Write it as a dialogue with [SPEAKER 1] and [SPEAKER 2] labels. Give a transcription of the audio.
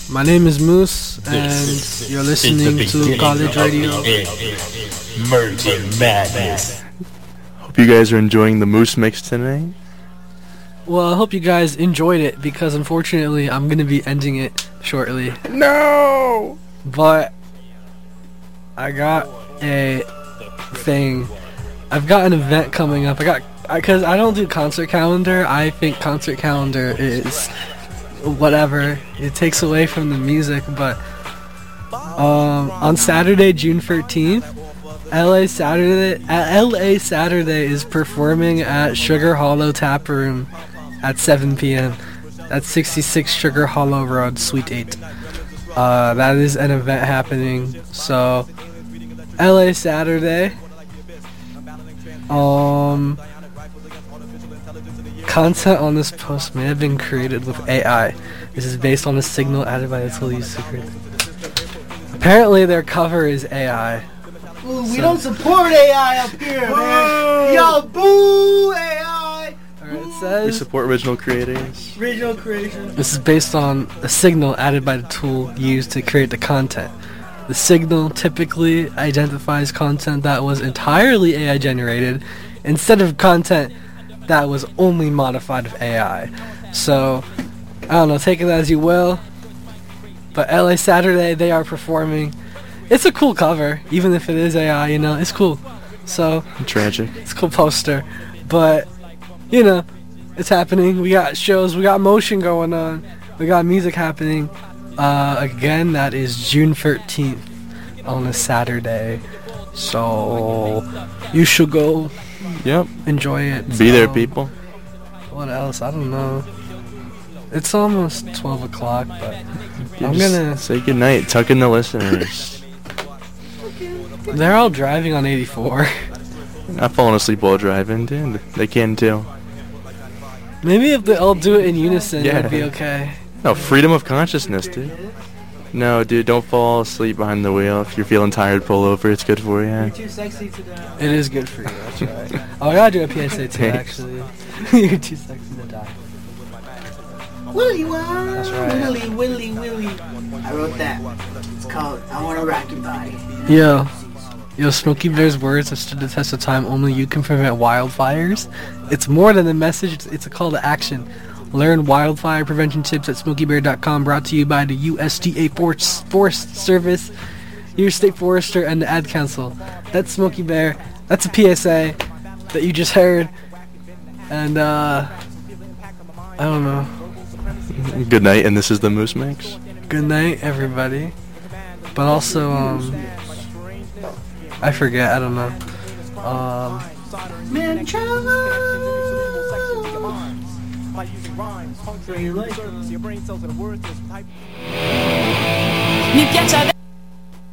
[SPEAKER 1] My name is Moose, and you're listening to College Radio.
[SPEAKER 2] Merging Madness.
[SPEAKER 3] Hope you guys are enjoying the Moose Mix tonight.
[SPEAKER 1] Well, I hope you guys enjoyed it, because unfortunately I'm going to be ending it shortly.
[SPEAKER 3] No!
[SPEAKER 1] But I got a thing. I've got an event coming up. Because I don't do concert calendar. I think concert calendar is whatever. It takes away from the music. But on Saturday, June 13th, LA Saturday is performing at Sugar Hollow Tap Room at 7 p.m. That's 66 Sugar Hollow Road, Suite 8. That is an event happening. So, LA Saturday. Content on this post may have been created with AI. This is based on a signal added by the tool used to create it. Apparently their cover is AI.
[SPEAKER 4] Ooh, we don't support AI up here, man. Yo, boo AI.
[SPEAKER 1] Alright, it says
[SPEAKER 3] We support original creators.
[SPEAKER 4] Original creation.
[SPEAKER 1] this is based on a signal added by the tool used to create the content. The signal typically identifies content that was entirely AI generated instead of content that was only modified with AI. So, I don't know, take it as you will. But LA Saturday, they are performing. It's a cool cover, even if it is AI, you know, it's cool. So,
[SPEAKER 3] Tragic.
[SPEAKER 1] it's a cool poster. But, you know, it's happening. We got shows, we got motion going on, we got music happening. Again, that is June 13th on a Saturday. So, you should go
[SPEAKER 3] Yep.
[SPEAKER 1] enjoy it.
[SPEAKER 3] Be there,
[SPEAKER 1] So,
[SPEAKER 3] people.
[SPEAKER 1] What else? I don't know. It's almost 12 o'clock, but I'm
[SPEAKER 3] Just
[SPEAKER 1] gonna...
[SPEAKER 3] say goodnight. Tuck in the listeners.
[SPEAKER 1] They're all driving on 84.
[SPEAKER 3] Not falling asleep while driving, dude. They can too.
[SPEAKER 1] Maybe if they all do it in unison,
[SPEAKER 3] Yeah.
[SPEAKER 1] it'd be okay.
[SPEAKER 3] No, freedom of consciousness, dude. No, dude, don't fall asleep behind the wheel. If you're feeling tired, pull over. It's good for
[SPEAKER 4] You're
[SPEAKER 3] you.
[SPEAKER 4] too sexy to die.
[SPEAKER 1] It is good for you, that's right. Oh, I gotta do a PSA too,
[SPEAKER 3] Thanks.
[SPEAKER 1] actually. You're too sexy to die.
[SPEAKER 4] Willy wow.
[SPEAKER 1] That's right.
[SPEAKER 4] Willy. I wrote that. It's called I Want to Rock Your Body.
[SPEAKER 1] Yo, Smokey Bear's words have stood the test of time. Only you can prevent wildfires. It's more than a message, it's a call to action. Learn wildfire prevention tips at SmokeyBear.com, brought to you by the USDA Forest Service, your state forester, and the Ad Council. That's Smokey Bear. That's a PSA that you just heard. And, I don't know.
[SPEAKER 3] Good night, and this is the Moose Mix.
[SPEAKER 1] Good night, everybody. But also, I forget, I don't know.
[SPEAKER 4] Man,
[SPEAKER 5] Mi piace